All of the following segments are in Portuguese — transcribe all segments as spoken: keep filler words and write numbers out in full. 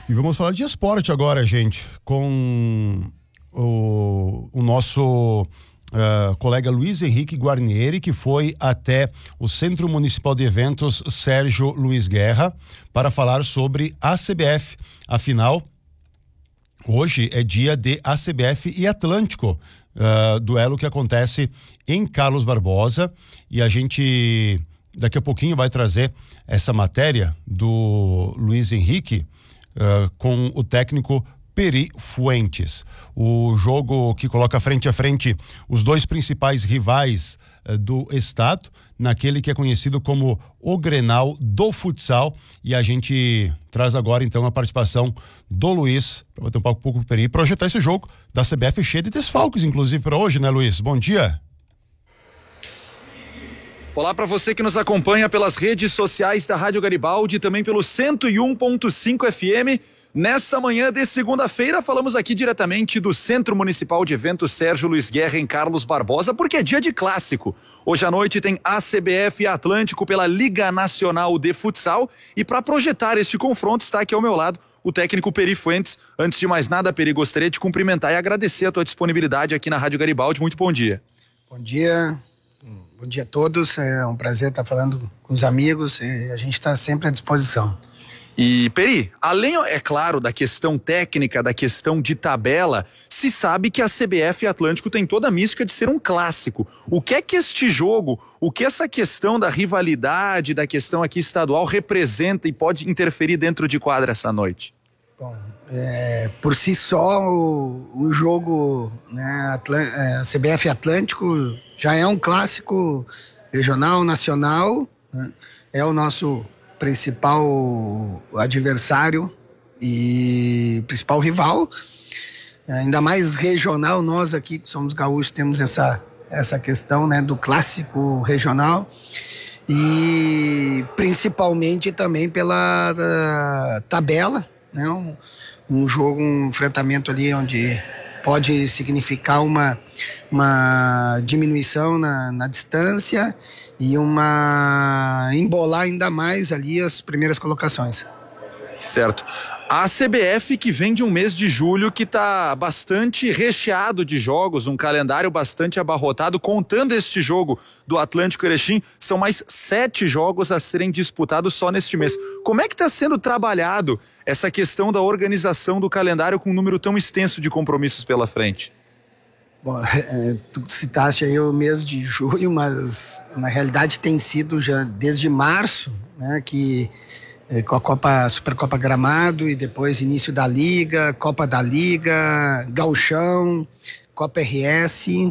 E vamos falar de esporte agora, gente, com o, o nosso uh, colega Luiz Henrique Guarnieri, que foi até o Centro Municipal de Eventos Sérgio Luiz Guerra para falar sobre a C B F. Afinal, hoje é dia de A C B F e Atlântico, uh, duelo que acontece em Carlos Barbosa, e a gente daqui a pouquinho vai trazer essa matéria do Luiz Henrique uh, com o técnico Peri Fuentes. O jogo que coloca frente a frente os dois principais rivais uh, do estado, naquele que é conhecido como o Grenal do futsal, e a gente traz agora então a participação do Luiz para bater um pouco com o Peri e projetar esse jogo da C B F cheio de desfalques, inclusive, para hoje, né, Luiz? Bom dia. Olá para você que nos acompanha pelas redes sociais da Rádio Garibaldi e também pelo cento e um ponto cinco F M. Nesta manhã de segunda-feira, falamos aqui diretamente do Centro Municipal de Eventos Sérgio Luiz Guerra, em Carlos Barbosa, porque é dia de clássico. Hoje à noite tem A C B F e Atlântico pela Liga Nacional de Futsal, e para projetar este confronto está aqui ao meu lado o técnico Peri Fuentes. Antes de mais nada, Peri, gostaria de cumprimentar e agradecer a tua disponibilidade aqui na Rádio Garibaldi. Muito bom dia. Bom dia. Bom dia a todos, é um prazer estar falando com os amigos e a gente está sempre à disposição. E Peri, além, é claro, da questão técnica, da questão de tabela, se sabe que a C B F e Atlântico tem toda a mística de ser um clássico. O que é que este jogo, o que essa questão da rivalidade, da questão aqui estadual representa e pode interferir dentro de quadra essa noite? Bom, é, por si só o, o jogo, né, Atl- a C B F Atlântico já é um clássico regional, nacional, né? É o nosso principal adversário e principal rival, ainda mais regional. Nós aqui que somos gaúchos temos essa, essa questão, né, do clássico regional, e principalmente também pela tabela, né, um, um jogo, um enfrentamento ali onde pode significar uma, uma diminuição na, na distância e uma embolar ainda mais ali as primeiras colocações. Certo. A C B F que vem de um mês de julho que está bastante recheado de jogos, um calendário bastante abarrotado. Contando este jogo do Atlântico Erechim, são mais sete jogos a serem disputados só neste mês. Como é que está sendo trabalhado essa questão da organização do calendário com um número tão extenso de compromissos pela frente? Bom, é, tu citaste aí o mês de julho, mas na realidade tem sido já desde março, né, que é, com a Copa, Supercopa Gramado e depois início da Liga, Copa da Liga, Gauchão, Copa R S,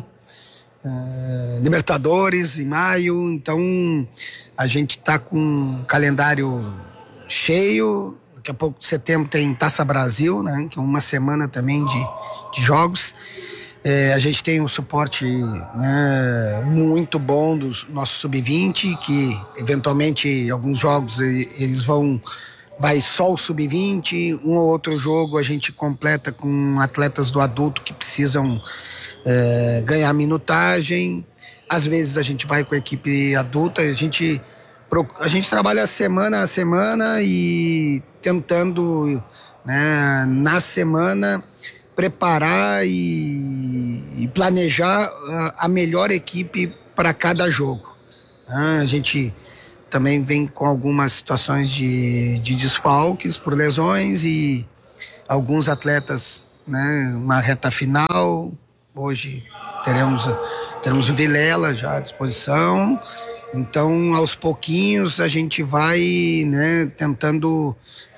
é, Libertadores em maio. Então a gente está com um calendário cheio. Daqui a pouco, setembro, tem Taça Brasil, né, que é uma semana também de, de jogos. É, a gente tem um suporte, né, muito bom do nosso sub vinte, que eventualmente alguns jogos eles vão, vai só o sub vinte, um ou outro jogo a gente completa com atletas do adulto que precisam é, ganhar minutagem. Às vezes a gente vai com a equipe adulta, a gente, a gente trabalha semana a semana e tentando, né, na semana preparar e, e planejar a, a melhor equipe para cada jogo. Ah, a gente também vem com algumas situações de, de desfalques por lesões e alguns atletas, né, uma reta final. Hoje teremos, teremos o Vilela já à disposição. Então, aos pouquinhos, a gente vai, né, tentando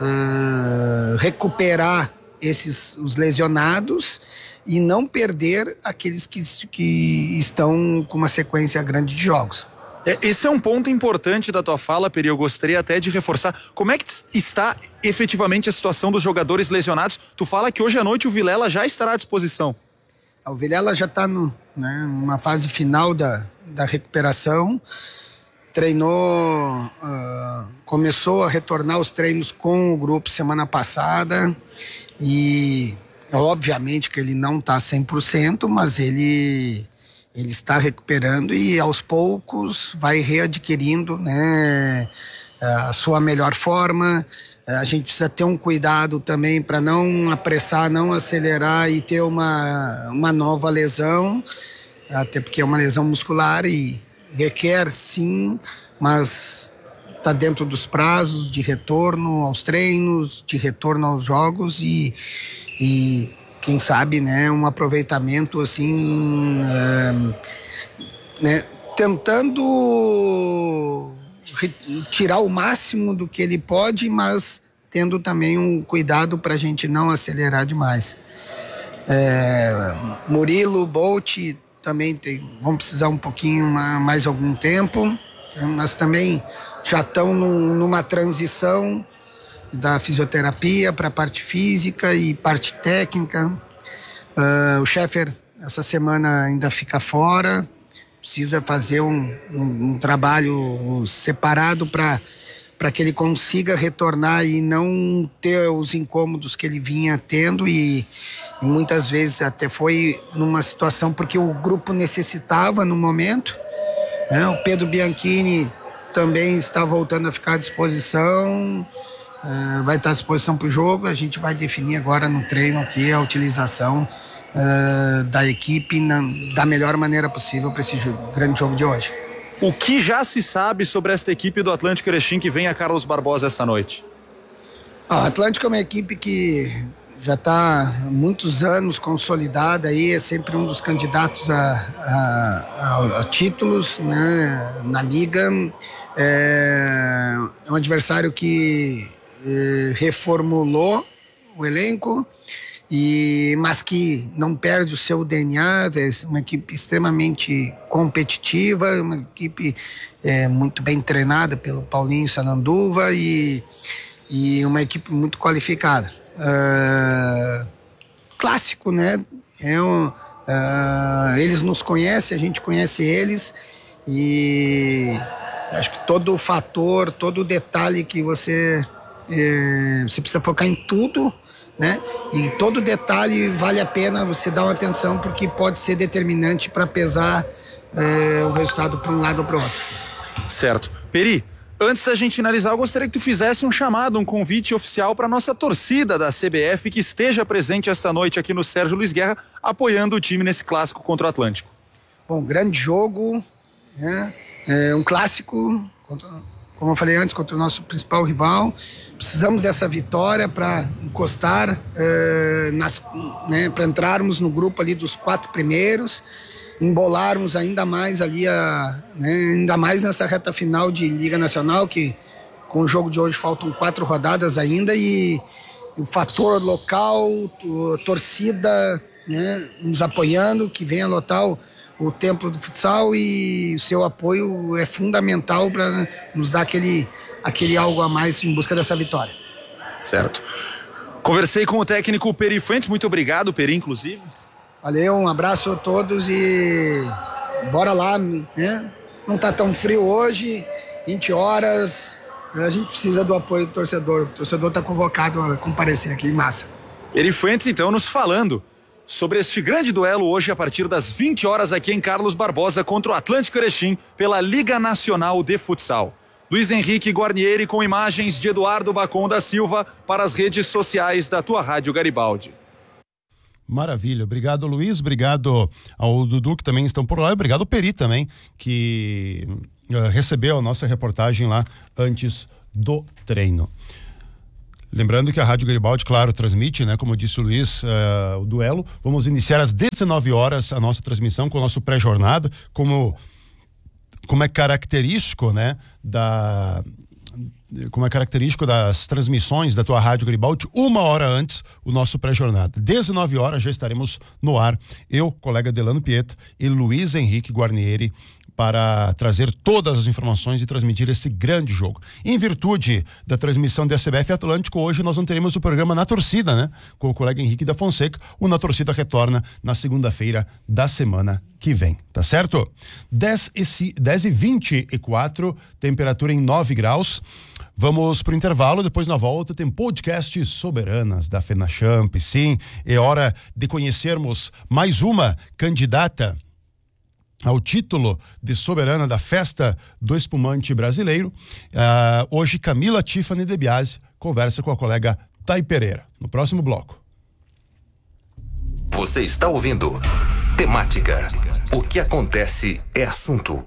uh, recuperar esses os lesionados e não perder aqueles que, que estão com uma sequência grande de jogos. Esse é um ponto importante da tua fala, Peri. Eu gostaria até de reforçar. Como é que está efetivamente a situação dos jogadores lesionados? Tu fala que hoje à noite o Vilela já estará à disposição. O Vilela já está né, numa fase final da, da recuperação. Treinou, uh, começou a retornar os treinos com o grupo semana passada. E obviamente que ele não está cem por cento, mas ele, ele está recuperando e aos poucos vai readquirindo, né, a sua melhor forma, A gente precisa ter um cuidado também para não apressar, não acelerar e ter uma, uma nova lesão, até porque é uma lesão muscular e requer sim, mas está dentro dos prazos de retorno aos treinos, de retorno aos jogos e, e quem sabe, né, um aproveitamento assim, é, né, tentando tirar o máximo do que ele pode, mas tendo também um cuidado para a gente não acelerar demais. É, Murilo, Bolt também tem, vão precisar um pouquinho mais algum tempo, mas também já estão num, numa transição da fisioterapia para a parte física e parte técnica. Uh, o Scheffer essa semana ainda fica fora, precisa fazer um, um, um trabalho separado para para que ele consiga retornar e não ter os incômodos que ele vinha tendo e muitas vezes até foi numa situação porque o grupo necessitava no momento, né? O Pedro Bianchini também está voltando a ficar à disposição, uh, vai estar à disposição para o jogo. A gente vai definir agora no treino aqui a utilização uh, da equipe na, da melhor maneira possível para esse jogo, grande jogo de hoje. O que já se sabe sobre esta equipe do Atlântico Erechim que vem a Carlos Barbosa essa noite? Ah, o Atlântico é uma equipe que já está há muitos anos consolidada aí, é sempre um dos candidatos a, a, a, a títulos, né, na liga. É, é um adversário que é, reformulou o elenco, e, mas que não perde o seu D N A, é uma equipe extremamente competitiva, uma equipe é, muito bem treinada pelo Paulinho Sananduva e, e uma equipe muito qualificada. Uh, clássico, né? É um, uh, eles nos conhecem, a gente conhece eles e acho que todo o fator, todo o detalhe que você, eh, você precisa focar em tudo, né? E todo detalhe vale a pena você dar uma atenção porque pode ser determinante para pesar eh, o resultado para um lado ou para o outro. Certo. Peri, antes da gente finalizar, eu gostaria que tu fizesse um chamado, um convite oficial para nossa torcida da C B F que esteja presente esta noite aqui no Sérgio Luiz Guerra, apoiando o time nesse clássico contra o Atlântico. Bom, grande jogo, né? É um clássico, contra, como eu falei antes, contra o nosso principal rival. Precisamos dessa vitória para encostar, é, nas, né, para entrarmos no grupo ali dos quatro primeiros, embolarmos ainda mais ali, a, né, ainda mais nessa reta final de Liga Nacional, que com o jogo de hoje faltam quatro rodadas ainda, e o fator local, a torcida, né, nos apoiando, que venha lotar o, o templo do futsal, e o seu apoio é fundamental para nos dar aquele, aquele algo a mais em busca dessa vitória. Certo. Conversei com o técnico Peri Fuentes, muito obrigado, Peri, inclusive. Valeu, um abraço a todos e bora lá, né? Não tá tão frio hoje, vinte horas, a gente precisa do apoio do torcedor. O torcedor tá convocado a comparecer aqui em massa. Peri Fuentes, então, nos falando sobre este grande duelo hoje a partir das vinte horas aqui em Carlos Barbosa contra o Atlântico Erechim pela Liga Nacional de Futsal. Luiz Henrique Guarnieri com imagens de Eduardo Bacon da Silva para as redes sociais da tua Rádio Garibaldi. Maravilha, obrigado Luiz, obrigado ao Dudu que também estão por lá, obrigado ao Peri também que uh, recebeu a nossa reportagem lá antes do treino. Lembrando que a Rádio Garibaldi, claro, transmite, né, como disse o Luiz, uh, o duelo. Vamos iniciar às dezenove horas a nossa transmissão com o nosso pré-jornada, como como é característico, né, da como é característico das transmissões da tua Rádio Garibaldi, uma hora antes o nosso pré-jornada. dezenove horas já estaremos no ar, eu, colega Delano Pieta e Luiz Henrique Guarnieri, para trazer todas as informações e transmitir esse grande jogo. Em virtude da transmissão da C B F Atlântico, hoje nós não teremos o programa Na Torcida, né? Com o colega Henrique da Fonseca. O Na Torcida retorna na segunda-feira da semana que vem, tá certo? dez e vinte e quatro, temperatura em nove graus. Vamos pro intervalo, depois na volta tem podcast Soberanas da FENACHAMP. Sim, é hora de conhecermos mais uma candidata ao título de soberana da Festa do Espumante Brasileiro. Uh, hoje, Camila Tiffany De Biasi conversa com a colega Thay Pereira, no próximo bloco. Você está ouvindo Temática. O que acontece é assunto.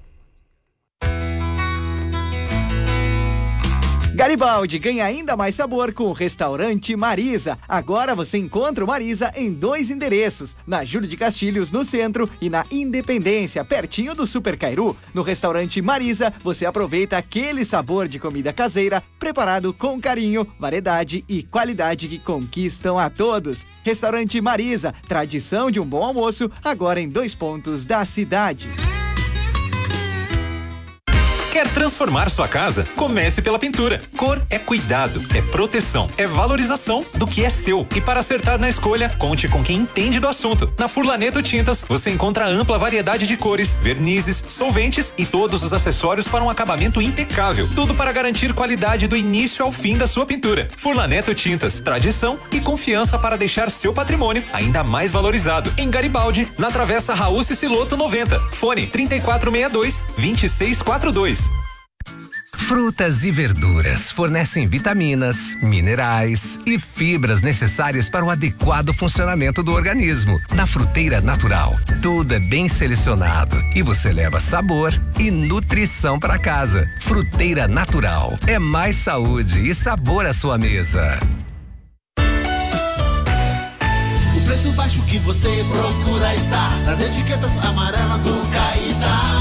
Garibaldi ganha ainda mais sabor com o restaurante Marisa. Agora você encontra o Marisa em dois endereços, na Júlio de Castilhos, no centro, e na Independência, pertinho do Super Cairu. No restaurante Marisa, você aproveita aquele sabor de comida caseira, preparado com carinho, variedade e qualidade que conquistam a todos. Restaurante Marisa, tradição de um bom almoço, agora em dois pontos da cidade. Quer transformar sua casa? Comece pela pintura. Cor é cuidado, é proteção, é valorização do que é seu. E para acertar na escolha, conte com quem entende do assunto. Na Furlaneto Tintas, você encontra ampla variedade de cores, vernizes, solventes e todos os acessórios para um acabamento impecável. Tudo para garantir qualidade do início ao fim da sua pintura. Furlaneto Tintas, tradição e confiança para deixar seu patrimônio ainda mais valorizado. Em Garibaldi, na Travessa Raul Ciciloto noventa. Fone trinta e quatro sessenta e dois, vinte e seis quarenta e dois. Frutas e verduras fornecem vitaminas, minerais e fibras necessárias para o adequado funcionamento do organismo. Na Fruteira Natural, tudo é bem selecionado e você leva sabor e nutrição para casa. Fruteira Natural é mais saúde e sabor à sua mesa. O preço baixo que você procura está nas etiquetas amarelas do Caetano.